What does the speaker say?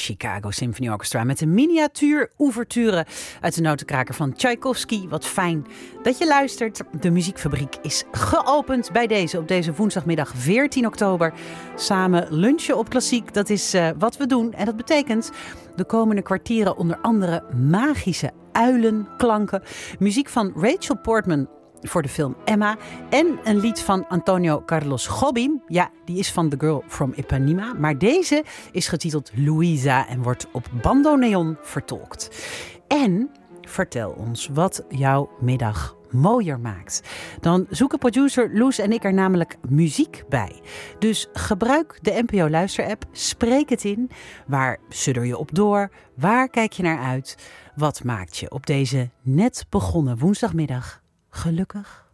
Chicago Symphony Orchestra met een miniatuur-ouverture uit de notenkraker van Tchaikovsky. Wat fijn dat je luistert. De Muziekfabriek is geopend op deze woensdagmiddag 14 oktober. Samen lunchen op Klassiek, dat is wat we doen. En dat betekent de komende kwartieren onder andere magische uilenklanken. Muziek van Rachel Portman voor de film Emma. En een lied van Antonio Carlos Jobim. Ja, die is van The Girl from Ipanema. Maar deze is getiteld Louisa en wordt op bandoneon vertolkt. En vertel ons wat jouw middag mooier maakt. Dan zoeken producer Loes en ik er namelijk muziek bij. Dus gebruik de NPO Luister-app. Spreek het in. Waar sudder je op door? Waar kijk je naar uit? Wat maakt je op deze net begonnen woensdagmiddag gelukkig?